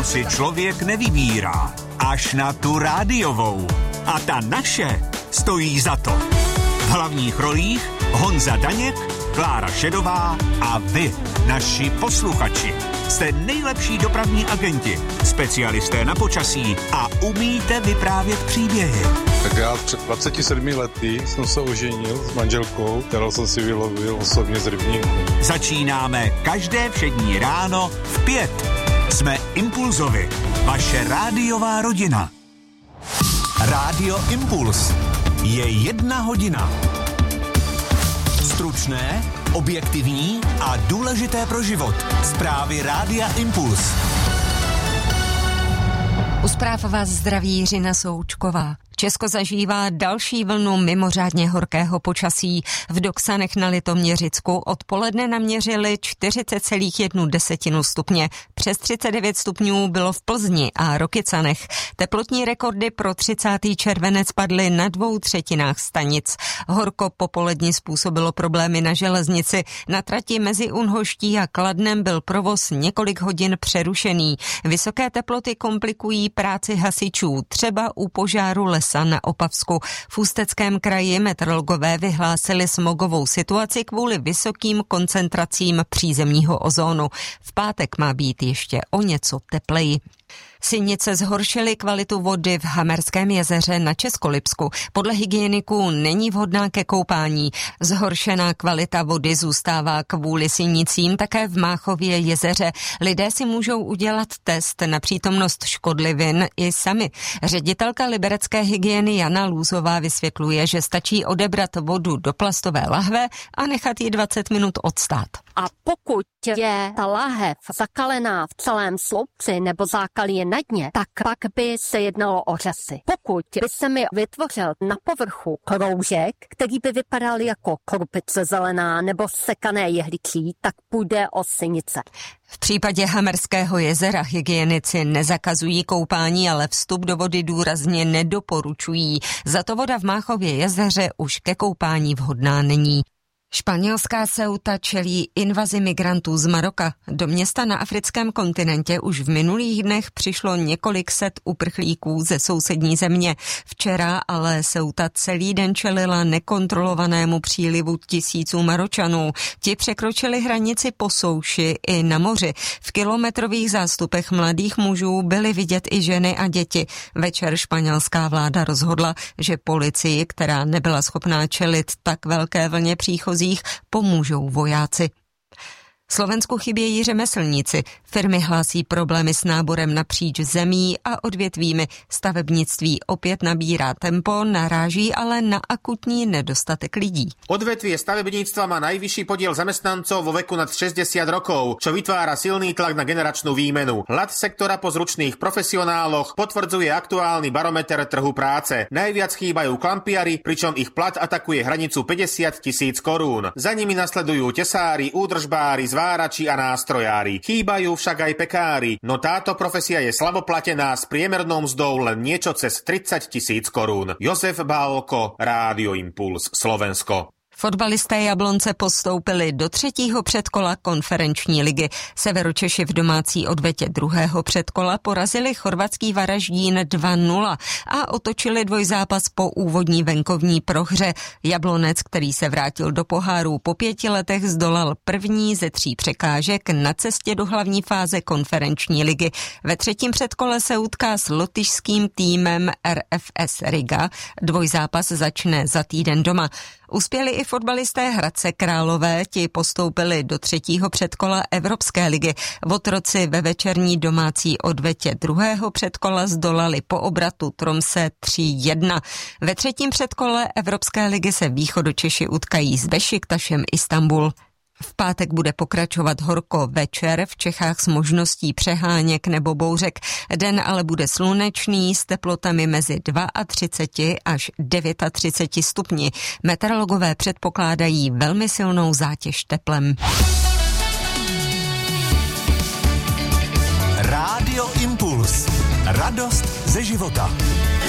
Rodinu si člověk nevybírá, až na tu rádiovou. A ta naše stojí za to. V hlavních rolích Honza Daněk, Klára Šedová a vy, naši posluchači. Jste nejlepší dopravní agenti, specialisté na počasí a umíte vyprávět příběhy. Tak já před 27 lety jsem se oženil s manželkou, kterou jsem si vylovil osobně z rybníku. Začínáme každé všední ráno v 5. Jsme Impulzovi, vaše rádiová rodina. Rádio Impuls. Je 1 hodina. Stručné, objektivní a důležité pro život. Zprávy Rádia Impuls. U zpráv vás zdraví Jiřina Součková. Česko zažívá další vlnu mimořádně horkého počasí. V Doksanech na Litoměřicku odpoledne naměřili 40,1 stupně. Přes 39 stupňů bylo v Plzni a Rokycanech. Teplotní rekordy pro 30. červenec padly na 2/3 stanic. Horko popolední způsobilo problémy na železnici. Na trati mezi Unhoští a Kladnem byl provoz několik hodin přerušený. Vysoké teploty komplikují práci hasičů, třeba u požáru lesa na Opavsku. V Ústeckém kraji meteorologové vyhlásili smogovou situaci kvůli vysokým koncentracím přízemního ozónu. V pátek má být ještě o něco tepleji. Sinice zhoršily kvalitu vody v Hamerském jezeře na Českolipsku. Podle hygieniků není vhodná ke koupání. Zhoršená kvalita vody zůstává kvůli sinicím také v Máchově jezeře. Lidé si můžou udělat test na přítomnost škodlivin i sami. Ředitelka liberecké hygieny Jana Lůzová vysvětluje, že stačí odebrat vodu do plastové lahve a nechat ji 20 minut odstát. A pokud je ta láhev zakalená v celém sloupci nebo zákalí je na dně, tak pak by se jednalo o řasy. Pokud by se mi vytvořil na povrchu kroužek, který by vypadal jako krupice zelená nebo sekané jehličí, tak půjde o sinice. V případě Hamerského jezera hygienici nezakazují koupání, ale vstup do vody důrazně nedoporučují. Za to voda v Máchově jezeře už ke koupání vhodná není. Španělská Ceuta čelí invazi migrantů z Maroka. Do města na africkém kontinentě už v minulých dnech přišlo několik set uprchlíků ze sousední země. Včera ale Ceuta celý den čelila nekontrolovanému přílivu tisíců Maročanů. Ti překročili hranici po souši i na moři. V kilometrových zástupech mladých mužů byly vidět i ženy a děti. Večer španělská vláda rozhodla, že policii, která nebyla schopná čelit tak velké vlně příchozích, pomůžou vojáci. Slovensku chybějí řemeslníci. Firmy hlásí problémy s náborem napříč zemí a odvětvími. Stavebnictví opět nabírá tempo, naráží ale na akutní nedostatek lidí. Odvetvie stavebníctva má najvyšší podiel zamestnancov vo veku nad 60 rokov, čo vytvára silný tlak na generačnú výmenu. Hlad sektora po zručných profesionáloch potvrdzuje aktuálny barometer trhu práce. Najviac chýbajú klampiari, pričom ich plat atakuje hranicu 50 000 korún. Za nimi nasledujú tesári, údržbári, zvárači a nástrojári. Chýbajú však aj pekári, no táto profesia je slaboplatená s priemernou mzdou len niečo cez 30 000 korún. Jozef Bálko, Rádio Impuls, Slovensko. Fotbalisté Jablonce postoupili do 3. předkola konferenční ligy. Severočeši v domácí odvetě 2. předkola porazili chorvatský Varaždín 2-0 a otočili dvojzápas po úvodní venkovní prohře. Jablonec, který se vrátil do poháru po 5 letech, zdolal první ze 3 překážek na cestě do hlavní fáze konferenční ligy. Ve 3. předkole se utká s lotyšským týmem RFS Riga. Dvojzápas začne za týden doma. Uspěli i fotbalisté Hradce Králové, ti postoupili do 3. předkola Evropské ligy. Votroci ve večerní domácí odvetě 2. předkola zdolali po obratu Tromse 3-1. Ve 3. předkole Evropské ligy se Východočeši utkají s Bešiktašem Istanbul. V pátek bude pokračovat horko večer, v Čechách s možností přeháněk nebo bouřek. Den ale bude slunečný s teplotami mezi 32 až 39 stupni. Meteorologové předpokládají velmi silnou zátěž teplem. Rádio Impuls. Radost ze života.